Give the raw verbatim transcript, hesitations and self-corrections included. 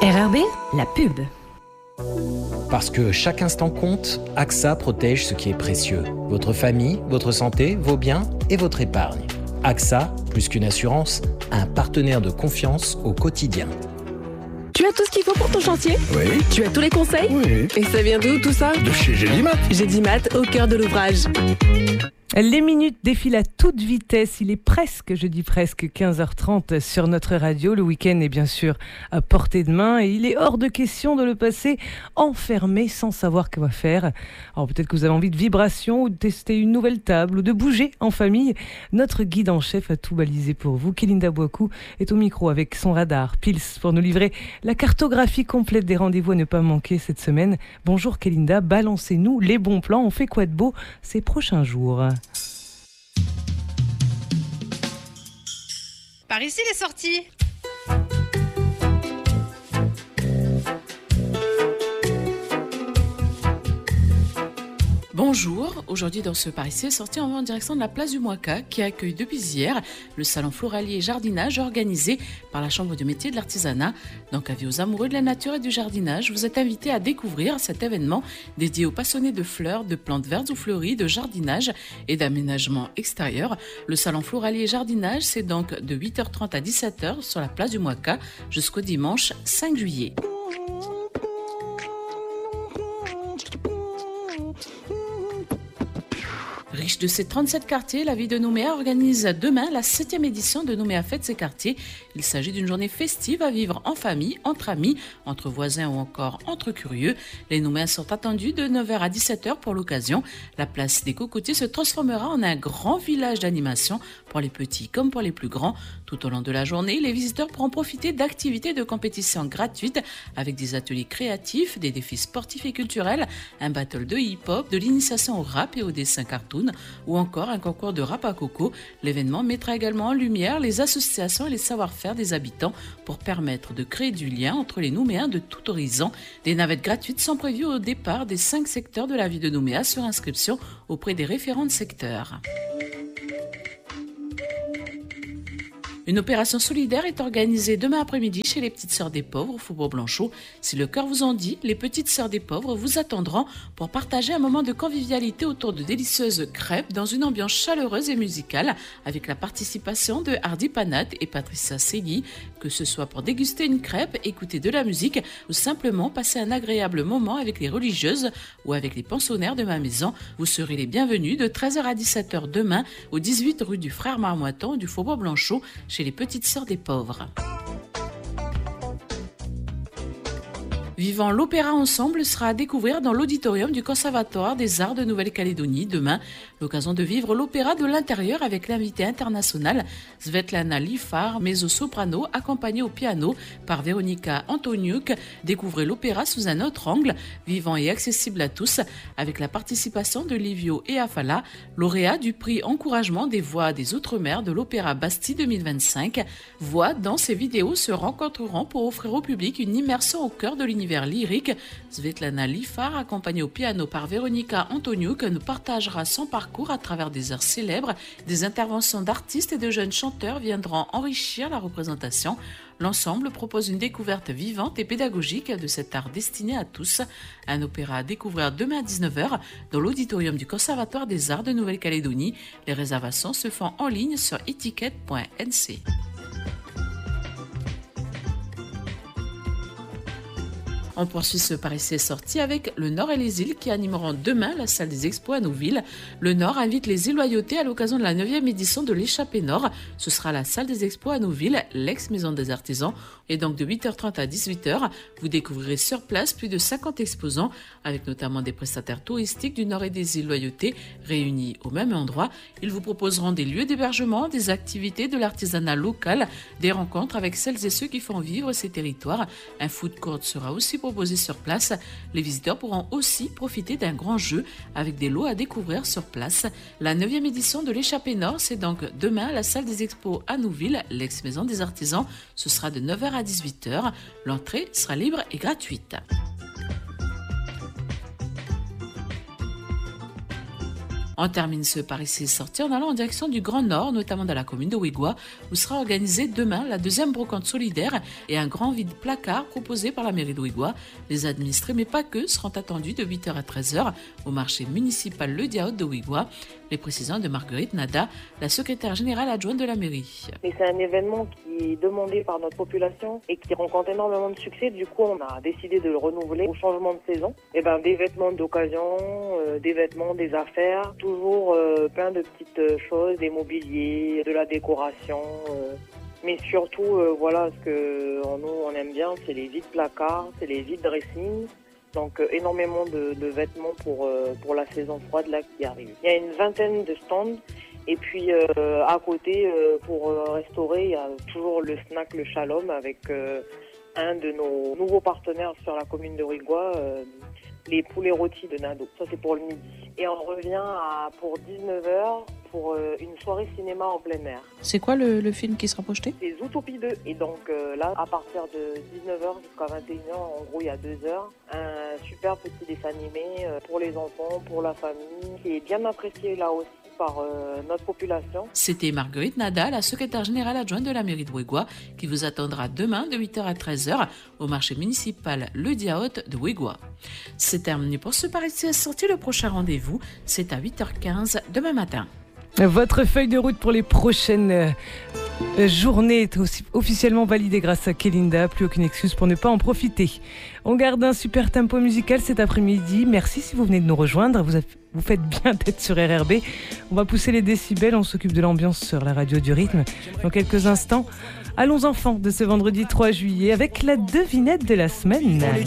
R R B, la pub. Parce que chaque instant compte, A X A protège ce qui est précieux. Votre famille, votre santé, vos biens et votre épargne. A X A, plus qu'une assurance, un partenaire de confiance au quotidien. Tu as tout ce qu'il faut pour ton chantier ? Oui. Tu as tous les conseils ? Oui. Et ça vient d'où tout ça ? De chez Gélimat. Gélimat, au cœur de l'ouvrage. Les minutes défilent à toute vitesse. Il est presque, je dis presque, quinze heures trente sur notre radio. Le week-end est bien sûr à portée de main et il est hors de question de le passer enfermé sans savoir quoi faire. Alors peut-être que vous avez envie de vibrations ou de tester une nouvelle table ou de bouger en famille. Notre guide en chef a tout balisé pour vous. Kélinda Bouakou est au micro avec son radar Pils pour nous livrer la cartographie complète des rendez-vous à ne pas manquer cette semaine. Bonjour Kélinda, balancez-nous les bons plans. On fait quoi de beau ces prochains jours ? Par ici les sorties. Bonjour, aujourd'hui dans ce Par ici est sorti, on va en direction de la place du Mouaka qui accueille depuis hier le salon floralier et jardinage organisé par la Chambre de métier de l'artisanat. Donc avis aux amoureux de la nature et du jardinage, vous êtes invités à découvrir cet événement dédié aux passionnés de fleurs, de plantes vertes ou fleuries, de jardinage et d'aménagement extérieur. Le salon floralier et jardinage, c'est donc de huit heures trente à dix-sept heures sur la place du Mouaka jusqu'au dimanche cinq juillet. Riche de ses trente-sept quartiers, la ville de Nouméa organise demain la septième édition de Nouméa Fête ses quartiers. Il s'agit d'une journée festive à vivre en famille, entre amis, entre voisins ou encore entre curieux. Les Nouméens sont attendus de neuf heures à dix-sept heures pour l'occasion. La place des Cocotiers se transformera en un grand village d'animation pour les petits comme pour les plus grands. Tout au long de la journée, les visiteurs pourront profiter d'activités de compétition gratuites avec des ateliers créatifs, des défis sportifs et culturels, un battle de hip-hop, de l'initiation au rap et au dessin cartoon, ou encore un concours de rap à coco. L'événement mettra également en lumière les associations et les savoir-faire des habitants pour permettre de créer du lien entre les Nouméens de tout horizon. Des navettes gratuites sont prévues au départ des cinq secteurs de la ville de Nouméa sur inscription auprès des référents de secteur. Une opération solidaire est organisée demain après-midi chez les Petites Sœurs des Pauvres au Faubourg Blanchot. Si le cœur vous en dit, les Petites Sœurs des Pauvres vous attendront pour partager un moment de convivialité autour de délicieuses crêpes dans une ambiance chaleureuse et musicale avec la participation de Hardy Panat et Patricia Selly. Que ce soit pour déguster une crêpe, écouter de la musique ou simplement passer un agréable moment avec les religieuses ou avec les pensionnaires de ma maison, vous serez les bienvenus de treize heures à dix-sept heures demain au dix-huit rue du Frère Marmoiton du Faubourg Blanchot chez les Petites Sœurs des Pauvres. Vivant l'opéra ensemble sera à découvrir dans l'auditorium du Conservatoire des Arts de Nouvelle-Calédonie demain. L'occasion de vivre l'opéra de l'intérieur avec l'invité international Svetlana Lifar, mezzo-soprano, accompagnée au piano par Véronika Antoniuk. Découvrez l'opéra sous un autre angle, vivant et accessible à tous, avec la participation de Livio Eafala, lauréat du prix Encouragement des voix des Outre-mer de l'Opéra Bastille deux mille vingt-cinq. Voix, danse et vidéos se rencontreront pour offrir au public une immersion au cœur de l'univers lyrique. Svetlana Lifar, accompagnée au piano par Véronika Antoniuk, nous partagera son parcours à travers des airs célèbres. Des interventions d'artistes et de jeunes chanteurs viendront enrichir la représentation. L'ensemble propose une découverte vivante et pédagogique de cet art destiné à tous. Un opéra à découvrir demain à dix-neuf heures dans l'auditorium du Conservatoire des Arts de Nouvelle-Calédonie. Les réservations se font en ligne sur etiquette point n c. On poursuit ce Par ici est sorti avec le Nord et les îles qui animeront demain la salle des expos à Nouville. Le Nord invite les îles Loyauté à l'occasion de la neuvième édition de l'Échappée Nord. Ce sera la salle des expos à Nouville, l'ex-maison des artisans. Et donc de huit heures trente à dix-huit heures, vous découvrirez sur place plus de cinquante exposants avec notamment des prestataires touristiques du Nord et des îles Loyauté réunis au même endroit. Ils vous proposeront des lieux d'hébergement, des activités de l'artisanat local, des rencontres avec celles et ceux qui font vivre ces territoires. Un food court sera aussi proposé sur place. Les visiteurs pourront aussi profiter d'un grand jeu avec des lots à découvrir sur place. La neuvième édition de l'Échappée Nord, c'est donc demain à la salle des expos à Nouville, l'ex-maison des artisans. Ce sera de neuf heures à dix-huit heures. L'entrée sera libre et gratuite. On termine ce Paris c'est sorti en allant en direction du Grand Nord, notamment dans la commune de Ouigoua, où sera organisée demain la deuxième brocante solidaire et un grand vide-placard proposé par la mairie de Ouigoua. Les administrés, mais pas que, seront attendus de huit heures à treize heures au marché municipal Le Diaote de Ouigoua. Les précisions de Marguerite Nada, la secrétaire générale adjointe de la mairie. Et c'est un événement qui est demandé par notre population et qui rencontre énormément de succès. Du coup, on a décidé de le renouveler au changement de saison. Et ben, des vêtements d'occasion, euh, des vêtements, des affaires, toujours euh, plein de petites choses, des mobiliers, de la décoration. Euh, mais surtout, euh, voilà, ce que nous on aime bien, c'est les vides placards, c'est les vides dressing. Donc euh, énormément de, de vêtements pour, euh, pour la saison froide là qui arrive. Il y a une vingtaine de stands et puis euh, à côté euh, pour euh, restaurer il y a toujours le snack Le Shalom avec euh, un de nos nouveaux partenaires sur la commune de Ouigoua, euh, les poulets rôtis de Nado. Ça c'est pour le midi. Et on revient à, pour dix-neuf heures pour euh, une soirée cinéma en plein air. C'est quoi le, le film qui sera projeté ? C'est Zootopie deux. Et donc euh, là, à partir de dix-neuf heures jusqu'à vingt et une heures, en gros il y a deux heures, un super petit dessin animé euh, pour les enfants, pour la famille, qui est bien apprécié là aussi par euh, notre population. C'était Marguerite Nada, la secrétaire générale adjointe de la mairie de Ouigoua, qui vous attendra demain de huit heures à treize heures au marché municipal Le Diaote de Ouigoua. C'est terminé pour ce Paris c'est sorti. Le prochain rendez-vous, c'est à huit heures quinze demain matin. Votre feuille de route pour les prochaines euh, journées est aussi officiellement validée grâce à Kélinda. Plus aucune excuse pour ne pas en profiter. On garde un super tempo musical cet après-midi. Merci si vous venez de nous rejoindre. Vous, avez, vous faites bien d'être sur R R B. On va pousser les décibels. On s'occupe de l'ambiance sur la radio du rythme. Dans quelques instants, allons enfants de ce vendredi trois juillet avec la devinette de la semaine.